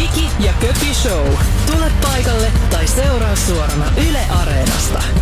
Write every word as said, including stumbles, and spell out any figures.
Niki ja Köpi Show. Tule paikalle tai seuraa suorana Yle Areenasta.